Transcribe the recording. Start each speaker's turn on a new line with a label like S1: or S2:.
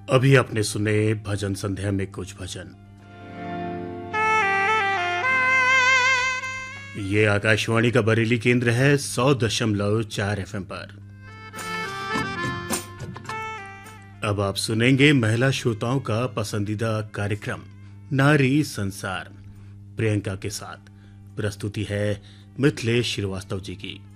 S1: अभी आपने सुने भजन संध्या में कुछ भजन। ये आकाशवाणी का बरेली केंद्र है 100.4 FM पर। अब आप सुनेंगे महिला श्रोताओं का पसंदीदा कार्यक्रम नारी संसार। प्रियंका के साथ प्रस्तुति है मिथिलेश श्रीवास्तव जी की।